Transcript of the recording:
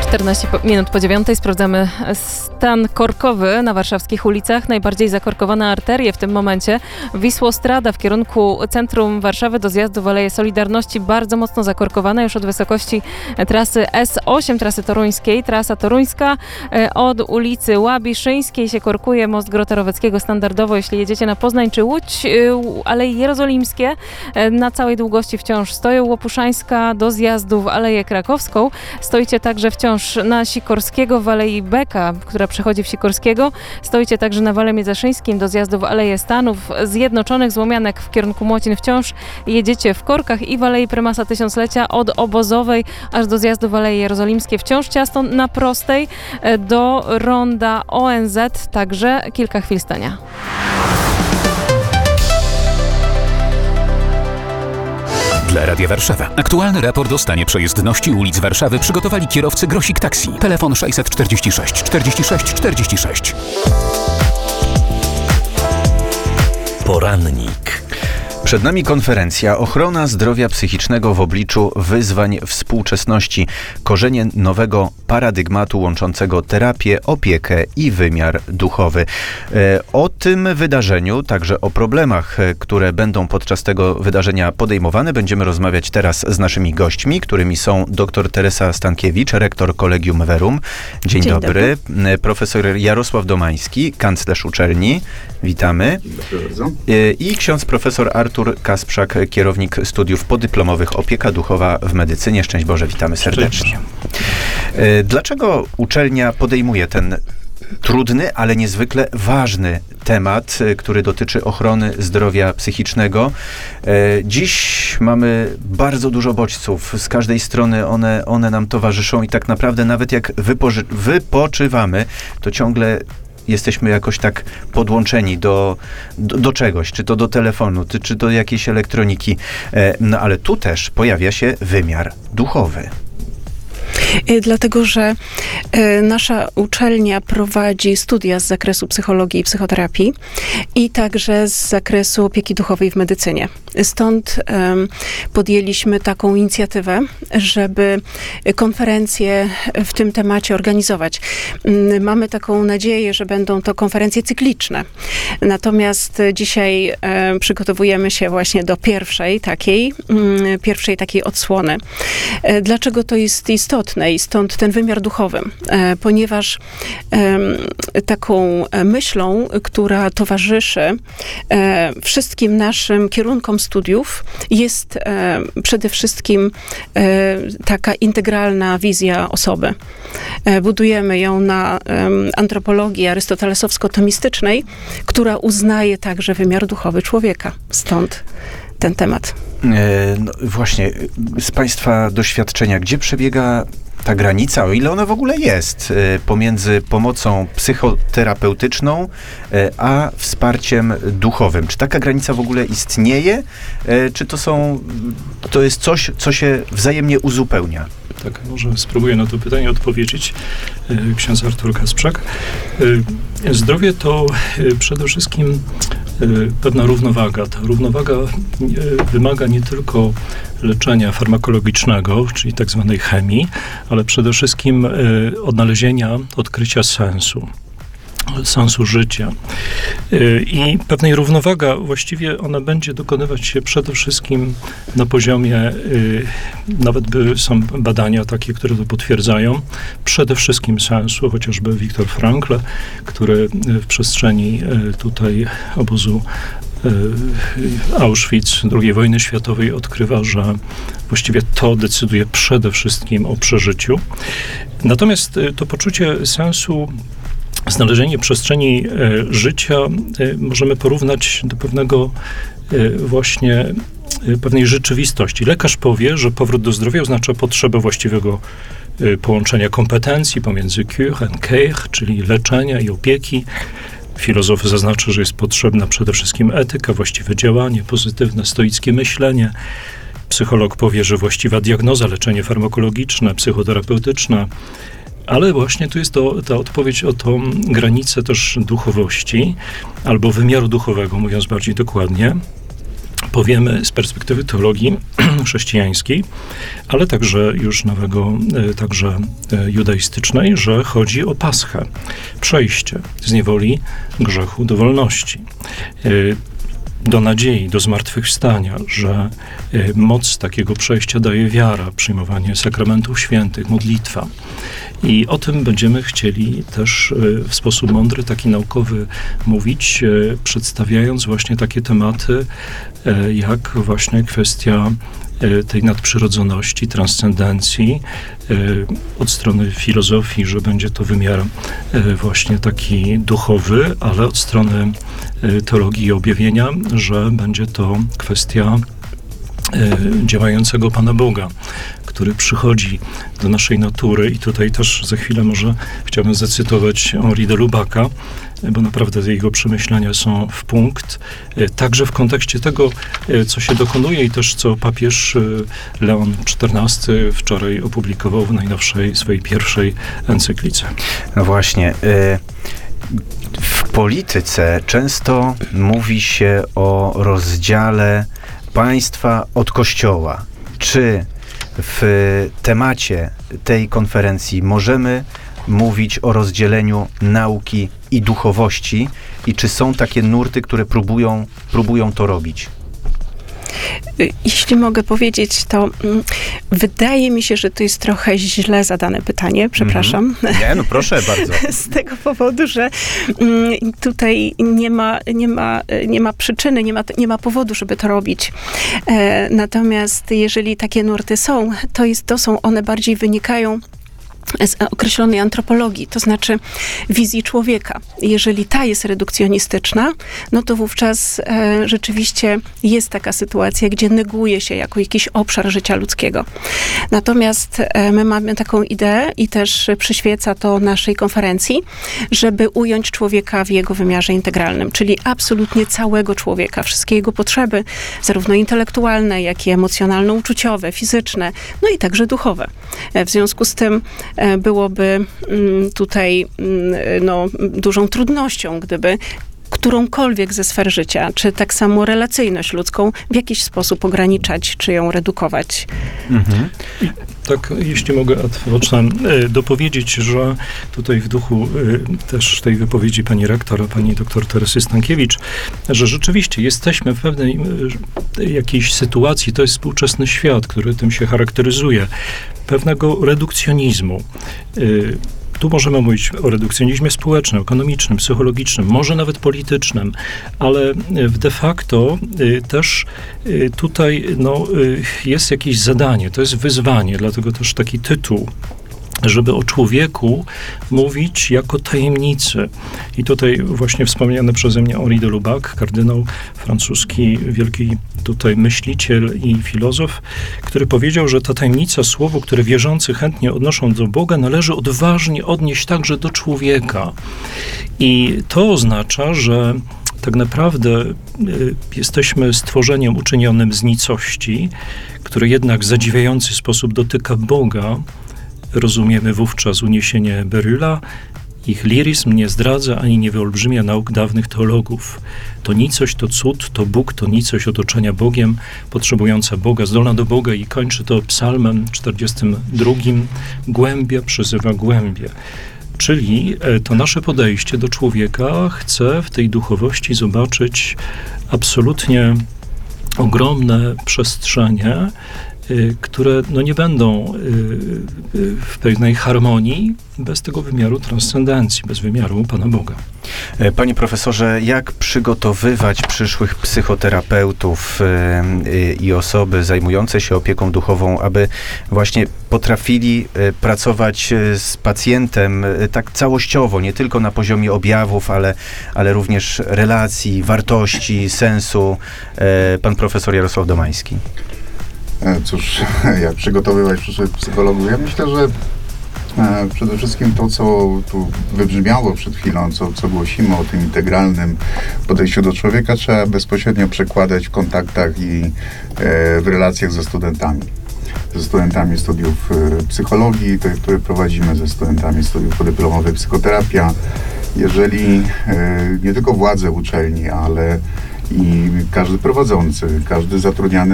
14 minut po 9 sprawdzamy stan korkowy na warszawskich ulicach. Najbardziej zakorkowane arterie w tym momencie. Wisłostrada w kierunku centrum Warszawy do zjazdu w Aleję Solidarności bardzo mocno zakorkowana już od wysokości trasy S8, trasy toruńskiej. Trasa toruńska od ulicy Łabiszyńskiej się korkuje. Most Grota-Roweckiego standardowo, jeśli jedziecie na Poznań czy Łódź. Aleje Jerozolimskie na całej długości wciąż stoją. Łopuszańska do zjazdu w Aleję Krakowską. Stoicie także wciąż na Sikorskiego w Alei Beka, która przechodzi w Sikorskiego. Stoicie także na Wale Miedzeszyńskim do zjazdu w Aleję Stanów Zjednoczonych. Złomianek w kierunku Młocin wciąż jedziecie w korkach i w Alei Prymasa Tysiąclecia od Obozowej aż do zjazdu w Aleje Jerozolimskie. Wciąż ciasno na prostej do ronda ONZ, także kilka chwil stania. Dla Radia Warszawa. Aktualny raport o stanie przejezdności ulic Warszawy przygotowali kierowcy Grosik Taxi. Telefon 646 46 46. Porannik. Przed nami konferencja Ochrona zdrowia psychicznego w obliczu wyzwań współczesności. Korzenie nowego paradygmatu łączącego terapię, opiekę i wymiar duchowy. O tym wydarzeniu, także o problemach, które będą podczas tego wydarzenia podejmowane, będziemy rozmawiać teraz z naszymi gośćmi, którymi są dr Teresa Stankiewicz, rektor Collegium Verum. Dzień dobry. Profesor Jarosław Domański, kanclerz uczelni. Witamy. Dzień dobry bardzo. I ksiądz profesor Artur Kasprzak, kierownik studiów podyplomowych Opieka Duchowa w Medycynie. Szczęść Boże, witamy serdecznie. Dlaczego uczelnia podejmuje ten trudny, ale niezwykle ważny temat, który dotyczy ochrony zdrowia psychicznego? Dziś mamy bardzo dużo bodźców. Z każdej strony one nam towarzyszą i tak naprawdę nawet jak wypoczywamy, to ciągle jesteśmy jakoś tak podłączeni do czegoś, czy to do telefonu, czy do jakiejś elektroniki. No ale tu też pojawia się wymiar duchowy. Dlatego, że nasza uczelnia prowadzi studia z zakresu psychologii i psychoterapii i także z zakresu opieki duchowej w medycynie. Stąd podjęliśmy taką inicjatywę, żeby konferencje w tym temacie organizować. Mamy taką nadzieję, że będą to konferencje cykliczne. Natomiast dzisiaj przygotowujemy się właśnie do pierwszej takiej odsłony. Dlaczego to jest istotne? I stąd ten wymiar duchowy, ponieważ taką myślą, która towarzyszy wszystkim naszym kierunkom studiów, jest przede wszystkim taka integralna wizja osoby. Budujemy ją na antropologii arystotelesowsko-tomistycznej, która uznaje także wymiar duchowy człowieka. Stąd ten temat. No właśnie, z Państwa doświadczenia, gdzie przebiega ta granica, o ile ona w ogóle jest, pomiędzy pomocą psychoterapeutyczną a wsparciem duchowym? Czy taka granica w ogóle istnieje? Czy to jest coś, co się wzajemnie uzupełnia? Tak, może spróbuję na to pytanie odpowiedzieć. Ksiądz Artur Kasprzak. Zdrowie to przede wszystkim pewna równowaga. Ta równowaga wymaga nie tylko leczenia farmakologicznego, czyli tak zwanej chemii, ale przede wszystkim odkrycia sensu życia. I pewnej równowaga, właściwie ona będzie dokonywać się przede wszystkim na poziomie, nawet są badania takie, które to potwierdzają, przede wszystkim sensu, chociażby Viktor Frankl, który w przestrzeni tutaj obozu Auschwitz II wojny światowej odkrywa, że właściwie to decyduje przede wszystkim o przeżyciu. Natomiast to poczucie sensu, znalezienie przestrzeni życia możemy porównać do pewnej rzeczywistości. Lekarz powie, że powrót do zdrowia oznacza potrzebę właściwego połączenia kompetencji pomiędzy cure and care, czyli leczenia i opieki. Filozof zaznaczy, że jest potrzebna przede wszystkim etyka, właściwe działanie, pozytywne, stoickie myślenie. Psycholog powie, że właściwa diagnoza, leczenie farmakologiczne, psychoterapeutyczne. Ale właśnie tu jest ta odpowiedź o tą granicę też duchowości, albo wymiaru duchowego, mówiąc bardziej dokładnie, powiemy z perspektywy teologii chrześcijańskiej, ale także już także judaistycznej, że chodzi o Paschę, przejście z niewoli grzechu do wolności, do nadziei, do zmartwychwstania, że moc takiego przejścia daje wiara, przyjmowanie sakramentów świętych, modlitwa. I o tym będziemy chcieli też w sposób mądry, taki naukowy mówić, przedstawiając właśnie takie tematy, jak właśnie kwestia tej nadprzyrodzoności, transcendencji, od strony filozofii, że będzie to wymiar właśnie taki duchowy, ale od strony teologii i objawienia, że będzie to kwestia działającego Pana Boga, który przychodzi do naszej natury i tutaj też za chwilę może chciałbym zacytować Henri de Lubac'a, bo naprawdę te jego przemyślenia są w punkt, także w kontekście tego, co się dokonuje i też co papież Leon XIV wczoraj opublikował w najnowszej swojej pierwszej encyklice. No właśnie, w polityce często mówi się o rozdziale państwa od Kościoła. Czy w temacie tej konferencji możemy mówić o rozdzieleniu nauki i duchowości i czy są takie nurty, które próbują to robić? Jeśli mogę powiedzieć, to wydaje mi się, że to jest trochę źle zadane pytanie, przepraszam. Nie, no proszę bardzo. Z tego powodu, że tutaj nie ma przyczyny, nie ma powodu, żeby to robić. Natomiast jeżeli takie nurty są, to są one bardziej wynikają z określonej antropologii, to znaczy wizji człowieka. Jeżeli ta jest redukcjonistyczna, no to wówczas rzeczywiście jest taka sytuacja, gdzie neguje się jako jakiś obszar życia ludzkiego. Natomiast my mamy taką ideę i też przyświeca to naszej konferencji, żeby ująć człowieka w jego wymiarze integralnym, czyli absolutnie całego człowieka, wszystkie jego potrzeby, zarówno intelektualne, jak i emocjonalno-uczuciowe, fizyczne, no i także duchowe. W związku z tym byłoby tutaj dużą trudnością, gdyby którąkolwiek ze sfer życia, czy tak samo relacyjność ludzką w jakiś sposób ograniczać, czy ją redukować. Mhm. I tak, jeśli mogę dopowiedzieć, że tutaj w duchu też tej wypowiedzi pani rektor, pani doktor Teresy Stankiewicz, że rzeczywiście jesteśmy w pewnej jakiejś sytuacji, to jest współczesny świat, który tym się charakteryzuje, pewnego redukcjonizmu. Tu możemy mówić o redukcjonizmie społecznym, ekonomicznym, psychologicznym, może nawet politycznym, ale de facto też tutaj jest jakieś zadanie, to jest wyzwanie, dlatego też taki tytuł, żeby o człowieku mówić jako tajemnicy. I tutaj właśnie wspomniany przeze mnie Henri de Lubac, kardynał francuski, wielki tutaj myśliciel i filozof, który powiedział, że ta tajemnica, słowo, które wierzący chętnie odnoszą do Boga, należy odważnie odnieść także do człowieka. I to oznacza, że tak naprawdę jesteśmy stworzeniem uczynionym z nicości, które jednak w zadziwiający sposób dotyka Boga. Rozumiemy wówczas uniesienie Beryla. Ich liryzm nie zdradza ani nie wyolbrzymia nauk dawnych teologów. To nicość, to cud, to Bóg, to nicość otoczenia Bogiem, potrzebująca Boga, zdolna do Boga i kończy to psalmem 42. Głębia przyzywa głębie. Czyli to nasze podejście do człowieka chce w tej duchowości zobaczyć absolutnie ogromne przestrzenie, które nie będą w pewnej harmonii bez tego wymiaru transcendencji, bez wymiaru Pana Boga. Panie profesorze, jak przygotowywać przyszłych psychoterapeutów i osoby zajmujące się opieką duchową, aby właśnie potrafili pracować z pacjentem tak całościowo, nie tylko na poziomie objawów, ale również relacji, wartości, sensu? Pan profesor Jarosław Domański. Cóż, jak przygotowywać przyszłych psychologów? Ja myślę, że przede wszystkim to, co tu wybrzmiało przed chwilą, co głosimy o tym integralnym podejściu do człowieka, trzeba bezpośrednio przekładać w kontaktach i w relacjach ze studentami. Ze studentami studiów psychologii, które prowadzimy, ze studentami studiów podyplomowych psychoterapia. Jeżeli nie tylko władze uczelni, ale i każdy prowadzący, każdy zatrudniany